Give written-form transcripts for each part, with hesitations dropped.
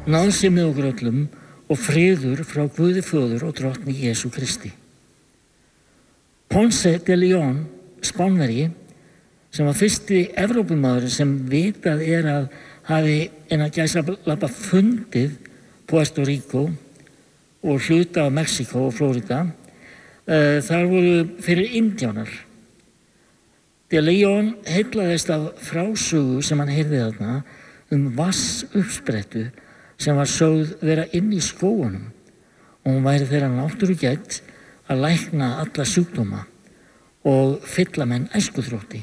náð sé með okkur öllum og friður frá Guði Föður og drottni Jesú Kristi. Ponce de León, Spánverji, sem var fyrsti Evrópumaður sem vitað að hafi innan gæsalappa fundið Puerto Rico og hluta af Mexíkó og Flórída, þar voru fyrir indjánar. De León heillaðist af frásögu sem hann heyrði þarna vatnsuppsprettu sem var sögð vera inn í skógunum og hún væri þeirra náttúrugædd að lækna alla sjúkdóma og fylla menn æskuþrótti.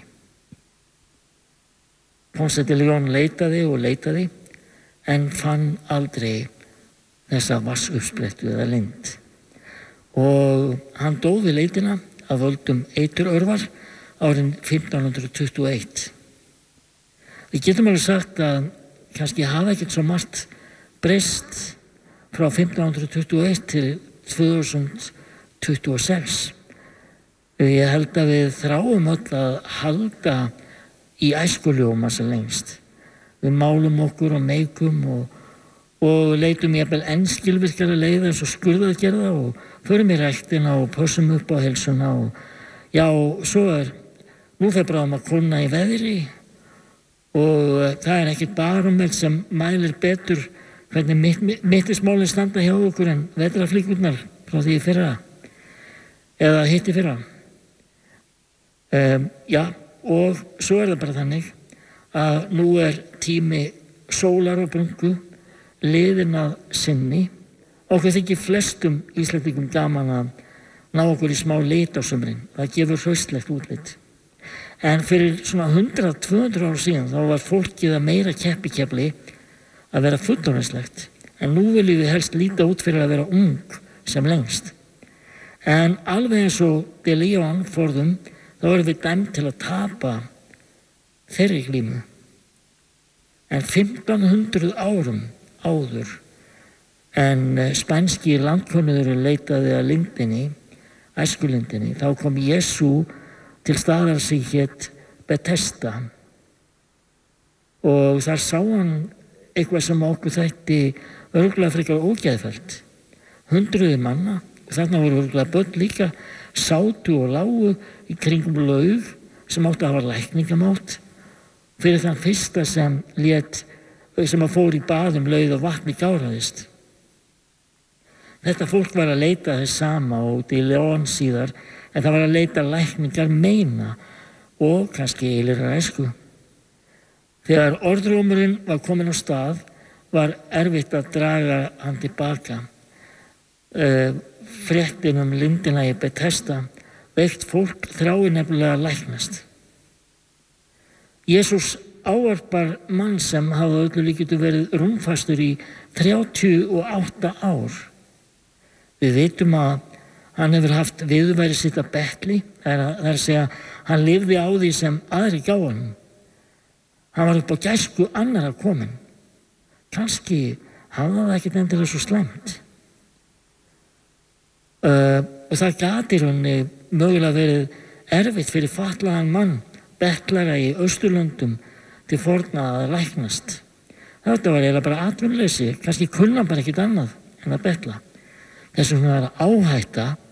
Ponce de León leitaði og leitaði en fann aldrei þessa vatnsuppsprettu eða lind. Og hann dó við leitina af völdum eiturörvar árið 1521. Við getum alveg sagt að kannski hafa ekkert svo margt breyst frá 1521 til 2026. Ég held að við þráum öll að halda í æskuljóma sem lengst. Við málum okkur og meikum og leitum jafnvel enn skilvirkari leiðir eins og skurðaðgerða og förum í ræktina og pössum upp á heilsuna og já, svo nú fer bráðum að kólna í veðri og það ekkert barómetr sem mælir betur hvernig mittismálin standa hjá okkur en vetrarflíkurnar frá því í fyrra eða hitt í fyrra. Já, og svo það bara þannig að nú tími sólar og brungu liðin að sinni. Okkur þykir flestum Íslendingum gaman að ná okkur í smá lit á sumrin. Það gefur hraustlegt útlit. En fyrir svona 100-200 ára síðan þá var fólkið að meira keppikefli að vera fullorðinslegt. En nú viljum við helst líta út fyrir að vera ung sem lengst. En alveg eins og De León forðum þá erum við dæmd til að tapa þeirri glímu. En 1500 árum áður en spænski landkönnuður leitaði að lindinni, æskulindinni, þá kom Jesú til staðar sem hét Betesda og þar sá hann eitthvað sem okkur þætti örugglega frekar ógeðfellt. Hundruði manna, og þarna voru örugglega börn líka, sátu og lágu í kringum laug sem átti að hafa lækningamátt fyrir þann fyrsta sem að fór í baðum laug og vatni gáraðist. Þetta fólk var að leita þess sama og De León síðar, en það var að leita lækningar meina og kannski eilífrar æsku. Þegar orðrómurinn var kominn á stað var erfitt að draga hann tilbaka. Fréttin lindina í Betesda veikt fólk þrái nefnilega að læknast. Jesús ávarpar mann sem hafði öllu líkindum verið rúmfastur í 38 ár. Við vitum að hann hefur haft viðurværi sitt að betli, það er að segja hann lifði á því sem aðri gáfu honum. Hann var upp á gæsku annarra kominn. Kannski hafði það ekkert endilega svo slæmt. Og það gat í rauninni mögulega verið erfitt fyrir fatlaðan mann, betlara í Austurlöndum til forna að læknast. Þetta var eiginlega bara atvinnuleysi, kannski kunna bara ekkert annað en að betla. Þess vegna var áhætta